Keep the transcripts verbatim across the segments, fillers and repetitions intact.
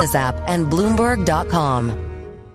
Business app and Bloomberg dot com.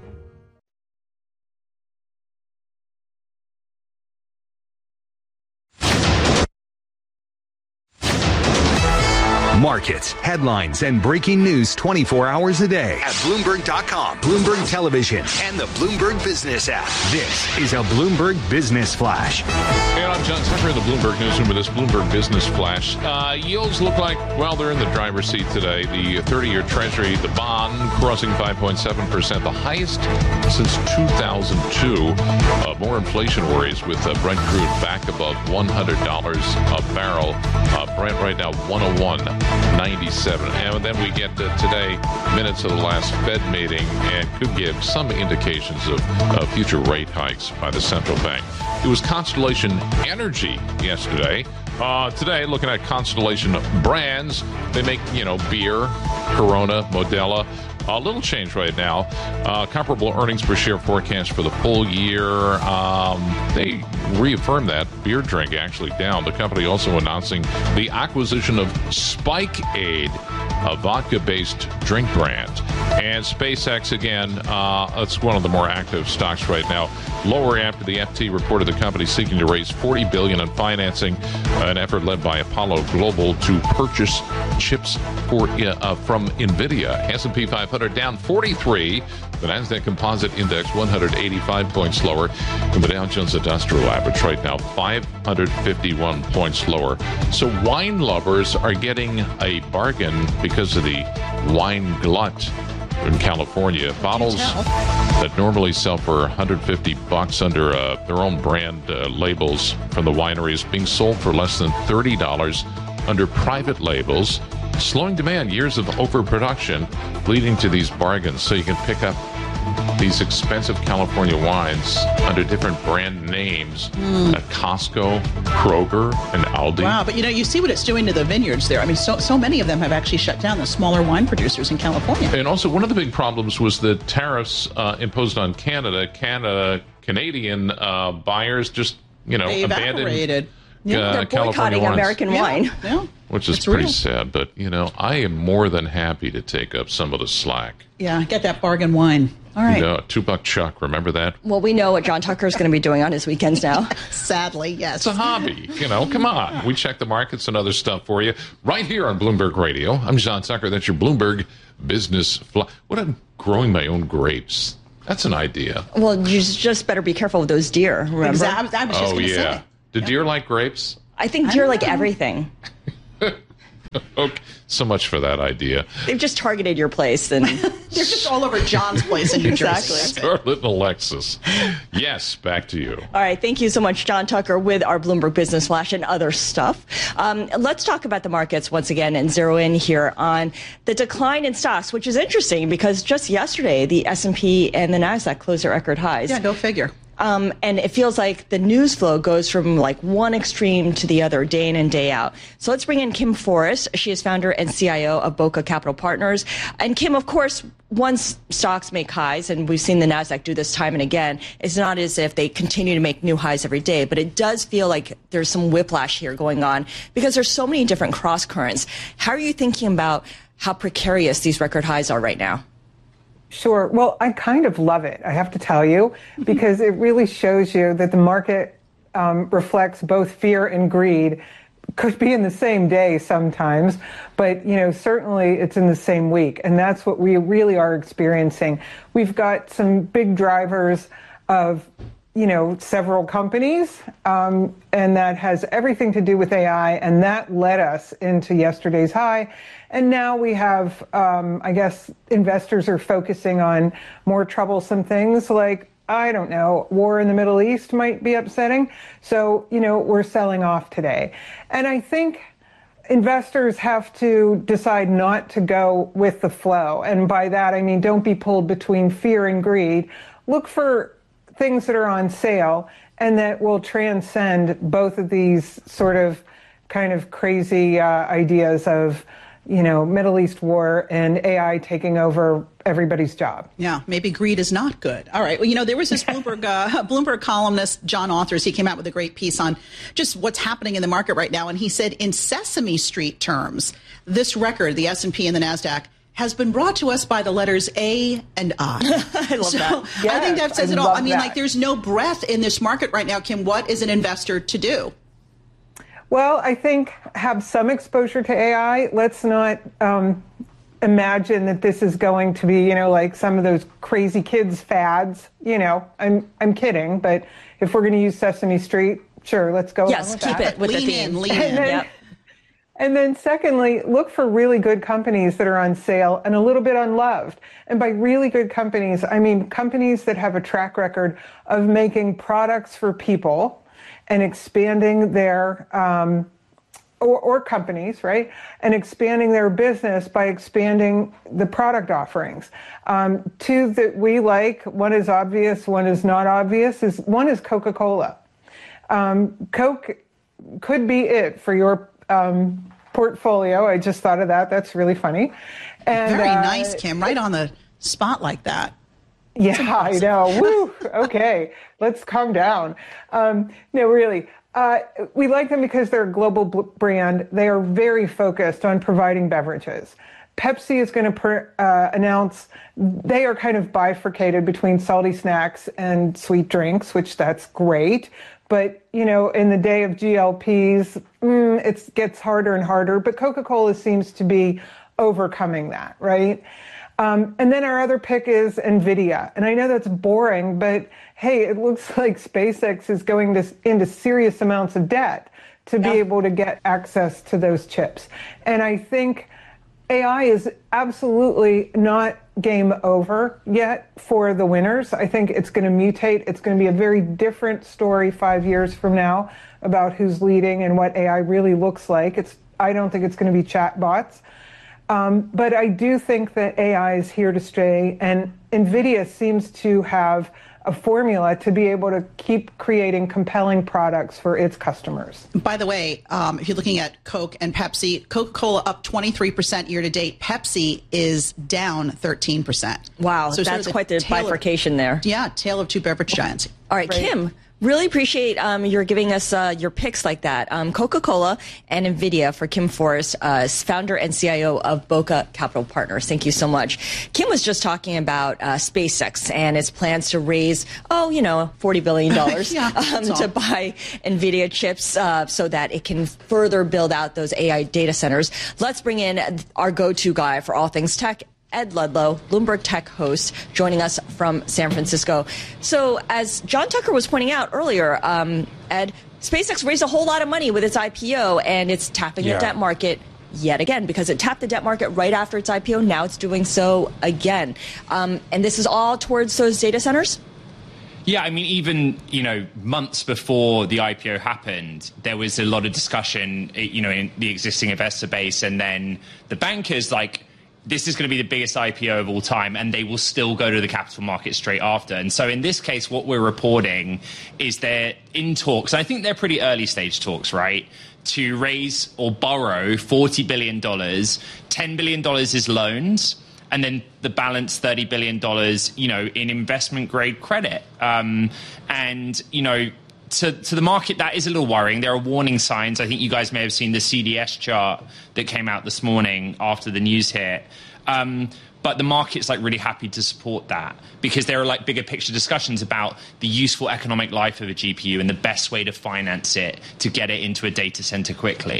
Markets, headlines, and breaking news twenty-four hours a day at Bloomberg dot com, Bloomberg Television, and the Bloomberg Business app. This is a Bloomberg Business Flash. Hey, I'm John Tucker in the Bloomberg Newsroom with this Bloomberg Business Flash. Uh, yields look like, well, they're in the driver's seat today. The thirty-year Treasury, the bond, crossing five point seven percent, the highest since two thousand two. Uh, more inflation worries with uh, Brent crude back above one hundred dollars a barrel. Uh, Brent right now one oh one ninety-seven. And then we get uh, today minutes of the last Fed meeting and could give some indications of uh, future rate hikes by the central bank. It was Constellation Energy yesterday. Uh, today, looking at Constellation brands, they make, you know, beer, Corona, Modelo. A little change right now. Uh, comparable earnings per share forecast for the full year. Um, they reaffirmed that. Beer drink actually down. The company also announcing the acquisition of Spike Aid, a vodka-based drink brand. And SpaceX, again, uh, it's one of the more active stocks right now. Lower after the F T reported the company seeking to raise forty billion dollars in financing, an effort led by Apollo Global to purchase chips for uh, from NVIDIA. S and P five hundred down forty-three. The Nasdaq Composite Index one hundred eighty-five points lower. And the Dow Jones Industrial Average right now five hundred fifty-one points lower. So wine lovers are getting a bargain because of the wine glut in California. Bottles that normally sell for one hundred fifty bucks under uh, their own brand uh, labels from the wineries being sold for less than thirty dollars under private labels. Slowing demand, years of overproduction leading to these bargains. So you can pick up these expensive California wines under different brand names mm. at Costco, Kroger, and Aldi. Wow, but you know, you see what it's doing to the vineyards there. I mean, so so many of them have actually shut down, the smaller wine producers in California. And also, one of the big problems was the tariffs uh, imposed on Canada. Canada, Canadian uh, buyers just, you know, they abandoned. Evaporated. Yeah, uh, they're boycotting American yeah, wine. Yeah, which is it's pretty real. sad. But, you know, I am more than happy to take up some of the slack. Yeah, get that bargain wine. All right. You know, two-buck Chuck, remember that? Well, we know what John Tucker is going to be doing on his weekends now. Sadly, yes. It's a hobby. You know, come on. We check the markets and other stuff for you right here on Bloomberg Radio. I'm John Tucker. That's your Bloomberg Business Flash. What, I'm growing my own grapes. That's an idea. Well, you just better be careful with those deer, remember? Exactly. I was just oh, going to yeah. say. Do Yeah. deer like grapes? I think deer like everything. Okay, so much for that idea. They've just targeted your place. And They're just all over John's place in New Exactly. Jersey. Scarlett and Alexis. Yes, back to you. All right, thank you so much, John Tucker, with our Bloomberg Business Flash and other stuff. Um, let's talk about the markets once again and zero in here on the decline in stocks, which is interesting because just yesterday the S and P and the Nasdaq closed at record highs. Yeah, go figure. Um, and it feels like the news flow goes from like one extreme to the other day in and day out. So let's bring in Kim Forrest. She is founder and C I O of Boca Capital Partners. And Kim, of course, once stocks make highs, and we've seen the Nasdaq do this time and again, it's not as if they continue to make new highs every day, but it does feel like there's some whiplash here going on because there's so many different cross currents. How are you thinking about how precarious these record highs are right now? Sure. Well, I kind of love it, I have to tell you, because it really shows you that the market um, reflects both fear and greed. Could be in the same day sometimes, but, you know, certainly it's in the same week. And that's what we really are experiencing. We've got some big drivers of, you know, several companies, um, and that has everything to do with A I, and that led us into yesterday's high. And now we have, um, I guess, investors are focusing on more troublesome things like, I don't know, war in the Middle East might be upsetting. So, you know, we're selling off today. And I think investors have to decide not to go with the flow. And by that, I mean, don't be pulled between fear and greed. Look for things that are on sale and that will transcend both of these sort of kind of crazy uh, ideas of, you know, Middle East war and A I taking over everybody's job. Yeah, maybe greed is not good. All right. Well, you know, there was this Bloomberg uh, Bloomberg columnist, John Authers. He came out with a great piece on just what's happening in the market right now. And he said, in Sesame Street terms, this record, the S and P and the Nasdaq, has been brought to us by the letters A and I. I love so that. Yes, I think that says I it all. love I mean, that. like, there's no breath in this market right now, Kim. What is an investor to do? Well, I think have some exposure to A I. Let's not um, imagine that this is going to be, you know, like some of those crazy kids fads. You know, I'm I'm kidding, but if we're going to use Sesame Street, sure, let's go. Yes, along with keep that. it with lean the theme. in, lean And in. then, Yep. and then secondly, look for really good companies that are on sale and a little bit unloved. And by really good companies, I mean companies that have a track record of making products for people and expanding their, um, or, or companies, right? And expanding their business by expanding the product offerings. Um, two that we like, one is obvious, one is not obvious, is one is Coca-Cola. Um, Coke could be it for your um, portfolio. I just thought of that. That's really funny. And, Very uh, nice, Kim. Right on the spot like that. Yeah, I know. Woo. Okay, let's calm down. Um, no, really. Uh, we like them because they're a global bl- brand. They are very focused on providing beverages. Pepsi is going to per, uh, announce they are kind of bifurcated between salty snacks and sweet drinks, which that's great. But, you know, in the day of G L Ps, mm, it gets harder and harder. But Coca-Cola seems to be overcoming that, right? Um, and then our other pick is NVIDIA. And I know that's boring, but hey, it looks like SpaceX is going to, into serious amounts of debt to be Yeah. able to get access to those chips. And I think A I is absolutely not game over yet for the winners. I think it's going to mutate. It's going to be a very different story five years from now about who's leading and what A I really looks like. It's, I don't think it's going to be chatbots. Um, but I do think that A I is here to stay, and NVIDIA seems to have a formula to be able to keep creating compelling products for its customers. By the way, um, if you're looking at Coke and Pepsi, Coca-Cola up twenty-three percent year to date. Pepsi is down thirteen percent. Wow, So sort that's of quite the tale of- bifurcation there. Yeah, tale of two beverage giants. All right, Right. Kim, really appreciate um, your giving us uh, your picks like that. Um, Coca-Cola and NVIDIA for Kim Forrest, uh, founder and C I O of Boca Capital Partners. Thank you so much. Kim was just talking about uh, SpaceX and its plans to raise, oh, you know, forty billion dollars Yeah, um, that's all. to buy NVIDIA chips uh, so that it can further build out those A I data centers. Let's bring in our go-to guy for all things tech, Ed Ludlow, Bloomberg Tech host, joining us from San Francisco. So as John Tucker was pointing out earlier, um, Ed, SpaceX raised a whole lot of money with its I P O, and it's tapping Yeah. the debt market yet again because it tapped the debt market right after its I P O. Now it's doing so again. Um, and this is all towards those data centers? Yeah, I mean, even, you know, months before the I P O happened, there was a lot of discussion, you know, in the existing investor base, and then the bankers, like, this is going to be the biggest I P O of all time, and they will still go to the capital market straight after. And so in this case, what we're reporting is they're in talks, and I think they're pretty early stage talks, right, to raise or borrow forty billion dollars. ten billion dollars is loans, and then the balance thirty billion dollars, you know, in investment grade credit. Um, and, you know, To, to the market, that is a little worrying. There are warning signs. I think you guys may have seen the C D S chart that came out this morning after the news hit. Um, but the market's like really happy to support that because there are like bigger picture discussions about the useful economic life of a G P U and the best way to finance it to get it into a data center quickly.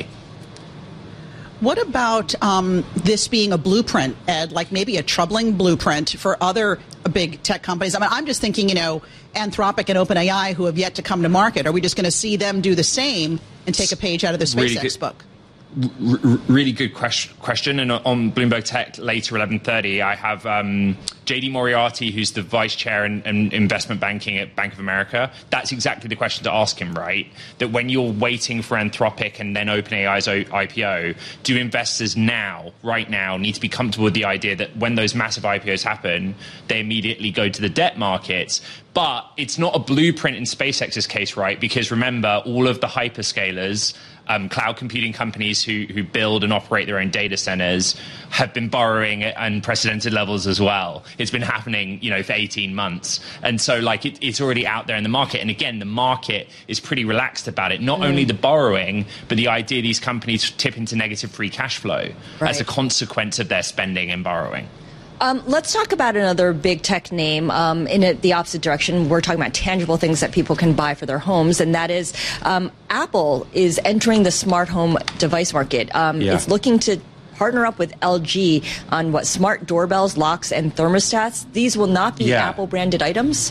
What about um, this being a blueprint, Ed, like maybe a troubling blueprint for other big tech companies? I mean, I'm just thinking, you know, Anthropic and OpenAI, who have yet to come to market. Are we just going to see them do the same and take a page out of the SpaceX Really good- book? R- really good question. Question, and on Bloomberg Tech later, eleven thirty, I have um, J D Moriarty, who's the vice chair in, in investment banking at Bank of America. That's exactly the question to ask him, right? That when you're waiting for Anthropic and then OpenAI's I P O, do investors now, right now, need to be comfortable with the idea that when those massive I P Os happen, they immediately go to the debt markets? But it's not a blueprint in SpaceX's case, right? Because remember, all of the hyperscalers um, cloud computing companies who, who build and operate their own data centers have been borrowing at unprecedented levels as well. It's been happening, you know, for eighteen months. And so, like, it, it's already out there in the market. And again, the market is pretty relaxed about it. Not mm. only the borrowing, but the idea these companies tip into negative free cash flow right. as a consequence of their spending and borrowing. Um, let's talk about another big tech name um, in a, the opposite direction. We're talking about tangible things that people can buy for their homes, and that is um, Apple is entering the smart home device market. Um, yeah. It's looking to partner up with L G on what smart doorbells, locks, and thermostats. These will not be yeah. Apple-branded items.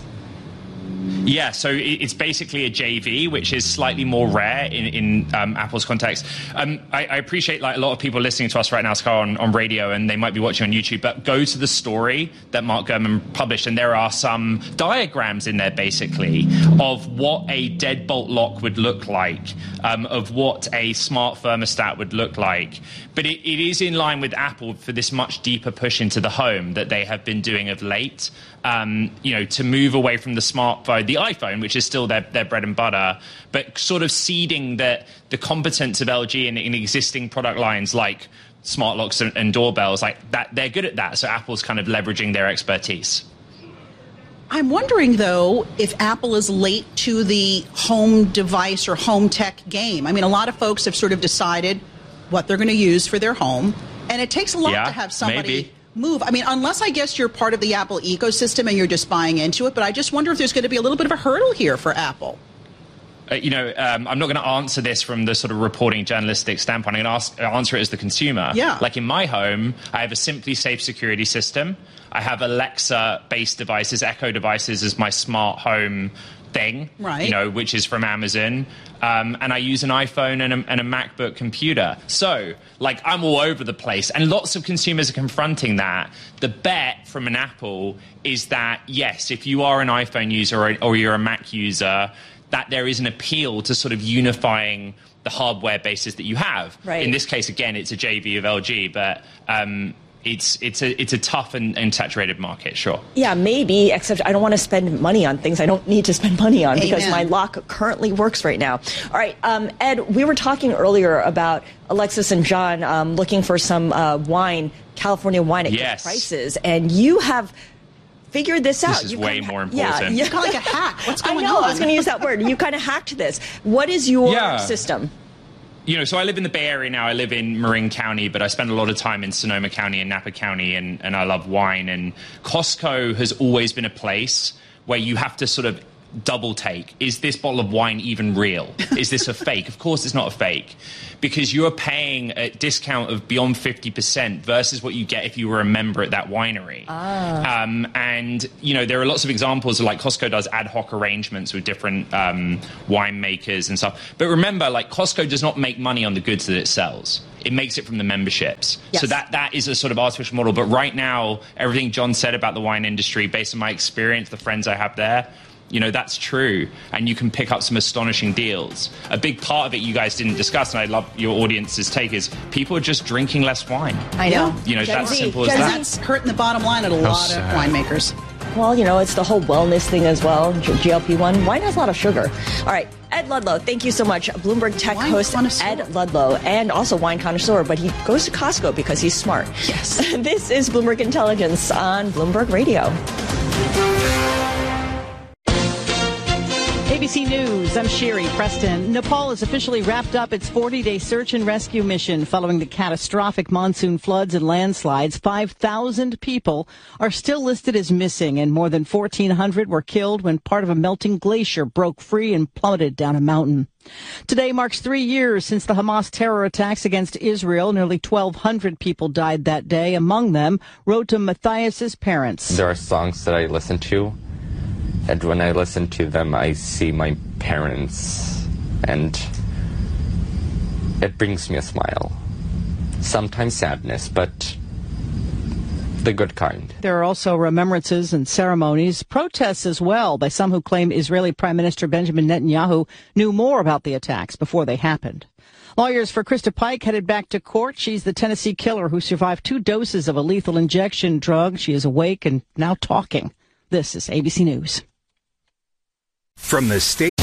Yeah, so it's basically a J V, which is slightly more rare in, in um, Apple's context. Um, I, I appreciate like a lot of people listening to us right now, Scott, on, on radio, and they might be watching on YouTube, but go to the story that Mark Gurman published, and there are some diagrams in there, basically, of what a deadbolt lock would look like, um, of what a smart thermostat would look like. But it, it is in line with Apple for this much deeper push into the home that they have been doing of late. Um, you know, to move away from the smartphone, the iPhone, which is still their, their bread and butter, but sort of seeding that the competence of L G in, in existing product lines like smart locks and, and doorbells, like that, they're good at that. So Apple's kind of leveraging their expertise. I'm wondering, though, if Apple is late to the home device or home tech game. I mean, a lot of folks have sort of decided what they're going to use for their home, and it takes a lot yeah, to have somebody maybe. move. I mean, unless I guess you're part of the Apple ecosystem and you're just buying into it, but I just wonder if there's going to be a little bit of a hurdle here for Apple. Uh, you know, um, I'm not going to answer this from the sort of reporting journalistic standpoint. I'm going to ask, answer it as the consumer. Yeah. Like in my home, I have a Simply Safe security system. I have Alexa-based devices, Echo devices as my smart home thing, right. you know, which is from Amazon. Um, and I use an iPhone and a, and a MacBook computer. So, like, I'm all over the place. And lots of consumers are confronting that. The bet from an Apple is that, yes, if you are an iPhone user or, or you're a Mac user, that there is an appeal to sort of unifying the hardware bases that you have. Right. In this case, again, it's a J V of L G, but um, it's it's a it's a tough and, and saturated market, sure. Yeah, maybe, except I don't want to spend money on things I don't need to spend money on Amen. because my lock currently works right now. All right, um, Ed, we were talking earlier about Alexis and John um, looking for some uh, wine, California wine at yes. good prices, and you have figured this out. This is you way kinda, more important. Yeah, you kind of like a hack. What's going I know, on? I was going to use that word. You kind of hacked this. What is your yeah. system? You know, so I live in the Bay Area now. I live in Marin County, but I spend a lot of time in Sonoma County and Napa County, and, and I love wine. And Costco has always been a place where you have to sort of double take. Is this bottle of wine even real? Is this a fake? Of course it's not a fake, because you're paying a discount of beyond fifty percent versus what you get if you were a member at that winery. Ah. Um, and, you know, there are lots of examples of, like, Costco does ad hoc arrangements with different um, winemakers and stuff. But remember, like, Costco does not make money on the goods that it sells. It makes it from the memberships. Yes. So that that is a sort of artificial model. But right now, everything John said about the wine industry, based on my experience, the friends I have there, you know, that's true. And you can pick up some astonishing deals. A big part of it you guys didn't discuss, and I love your audience's take, is people are just drinking less wine. I know. You know, Gen that's Z. simple as Gen that. That's hurting the bottom line at a lot sad. of winemakers. Well, you know, it's the whole wellness thing as well, G L P one. Wine has a lot of sugar. All right, Ed Ludlow, thank you so much. Bloomberg Tech Wine host connoisseur. Ed Ludlow, and also wine connoisseur, but he goes to Costco because he's smart. Yes. This is Bloomberg Intelligence on Bloomberg Radio. A B C News, I'm Sherry Preston. Nepal has officially wrapped up its forty-day search and rescue mission following the catastrophic monsoon floods and landslides. five thousand people are still listed as missing, and more than fourteen hundred were killed when part of a melting glacier broke free and plummeted down a mountain. Today marks three years since the Hamas terror attacks against Israel. Nearly twelve hundred people died that day. Among them, Rotem Matthias's parents. There are songs that I listen to, and when I listen to them, I see my parents, and it brings me a smile. Sometimes sadness, but the good kind. There are also remembrances and ceremonies, protests as well by some who claim Israeli Prime Minister Benjamin Netanyahu knew more about the attacks before they happened. Lawyers for Krista Pike headed back to court. She's the Tennessee killer who survived two doses of a lethal injection drug. She is awake and now talking. This is A B C News. From the state